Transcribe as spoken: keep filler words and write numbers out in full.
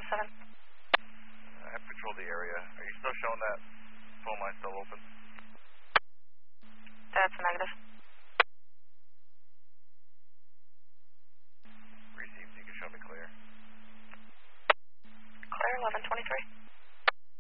seven. I have patrolled the area. Are you still showing that phone line still open?